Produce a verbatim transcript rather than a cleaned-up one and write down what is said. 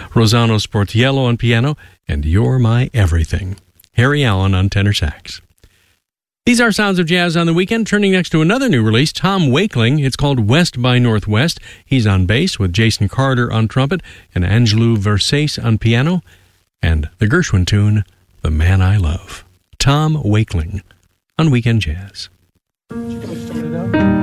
Rosano Sportiello on piano, and You're My Everything. Harry Allen on tenor sax. These are Sounds of Jazz on the Weekend. Turning next to another new release, Tom Wakeling. It's called West by Northwest. He's on bass with Jason Carter on trumpet and Angelou Versace on piano. And the Gershwin tune, The Man I Love. Tom Wakeling on Weekend Jazz.